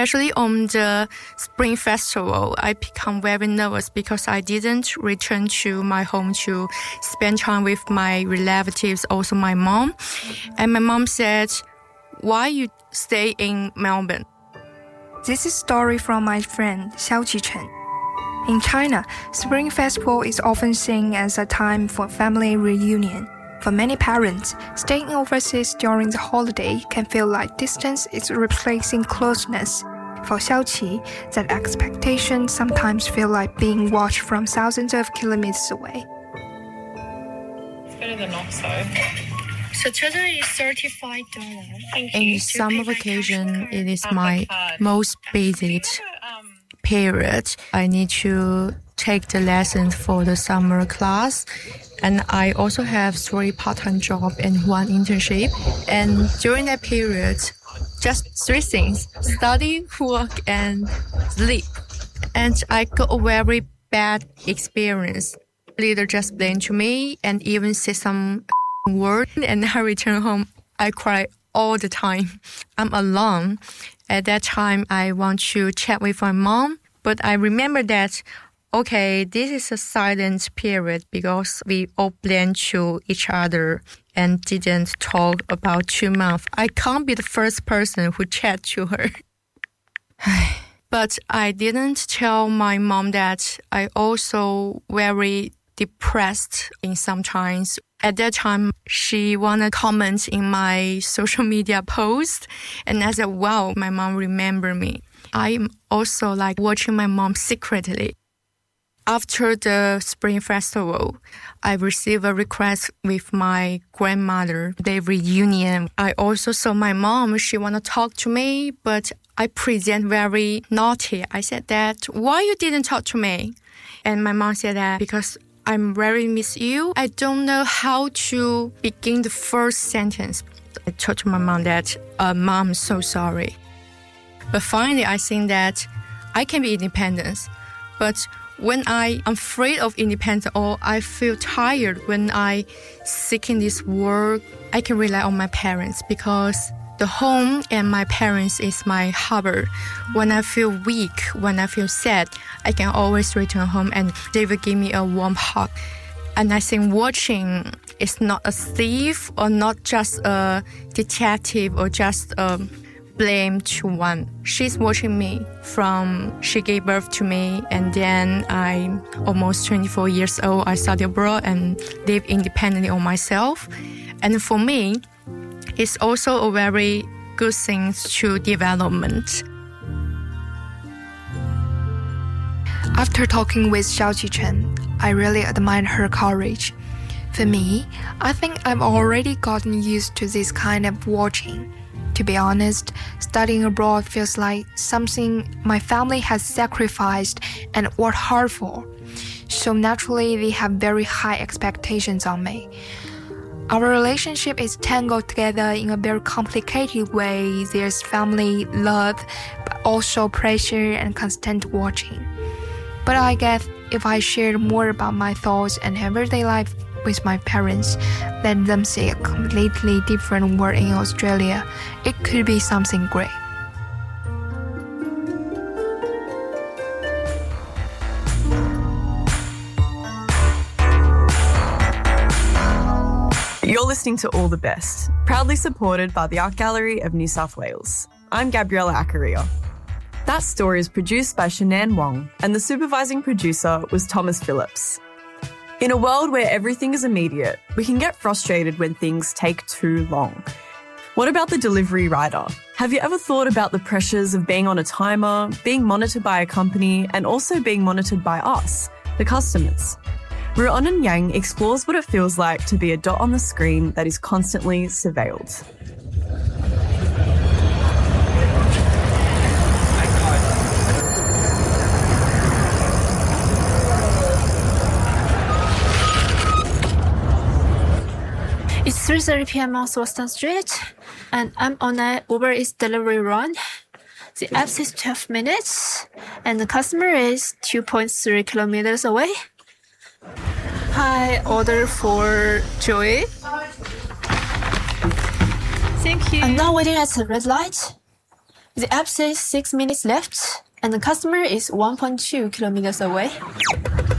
especially on the Spring Festival, I become very nervous because I didn't return to my home to spend time with my relatives, also my mom. And my mom said, why you stay in Melbourne? This is a story from my friend Xiao Qichen. In China, Spring Festival is often seen as a time for family reunion. For many parents, staying overseas during the holiday can feel like distance is replacing closeness. For Xiaoqi, that expectation sometimes feel like being watched from thousands of kilometers away. It's better than not so. So total is $35. Thank you. In summer vacation, it is my most busy period. I need to take the lessons for the summer class. And I also have 3 part-time jobs and 1 internship. And during that period, just 3 things: study, work, and sleep. And I got a very bad experience. Leader just blamed to me and even said some word. And I return home, I cry all the time. I'm alone. At that time, I want to chat with my mom. But I remember that, okay, this is a silent period because we all blend to each other and didn't talk about 2 months. I can't be the first person who chat to her. But I didn't tell my mom that I also very depressed in sometimes. At that time, she wanted to comment in my social media post. And I said, wow, my mom remember me. I'm also like watching my mom secretly. After the Spring Festival, I received a request with my grandmother. They reunion. I also saw my mom. She want to talk to me, but I present very naughty. I said that, why you didn't talk to me? And my mom said that because I'm very miss you. I don't know how to begin the first sentence. I told to my mom that, Mom, I'm so sorry. But finally, I think that I can be independent. But when I'm afraid of independence or I feel tired when I seeking this work, I can rely on my parents because the home and my parents is my harbor. When I feel weak, when I feel sad, I can always return home and they will give me a warm hug. And I think watching is not a thief or not just a detective or just a blame to one. She's watching me from she gave birth to me, and then I'm almost 24 years old. I studied abroad and live independently on myself. And for me, it's also a very good thing to development. After talking with Xiao Qichen, I really admire her courage. For me, I think I've already gotten used to this kind of watching. To be honest, studying abroad feels like something my family has sacrificed and worked hard for. So naturally, they have very high expectations on me. Our relationship is tangled together in a very complicated way. There's family love, but also pressure and constant watching. But I guess if I shared more about my thoughts and everyday life with my parents, let them see a completely different world in Australia, it could be something great. You're listening to All the Best, proudly supported by the Art Gallery of New South Wales. I'm Gabriella Acaria. That story is produced by Shanann Wong, and the supervising producer was Thomas Phillips. In a world where everything is immediate, we can get frustrated when things take too long. What about the delivery rider? Have you ever thought about the pressures of being on a timer, being monitored by a company, and also being monitored by us, the customers? Ruonan Yang explores what it feels like to be a dot on the screen that is constantly surveilled. It's 3:30 p.m. on Swanston Street, and I'm on an Uber Eats delivery run. The app says 12 minutes, and the customer is 2.3 kilometers away. I order for Joey. Thank you. I'm now waiting at the red light. The app says 6 minutes left, and the customer is 1.2 kilometers away.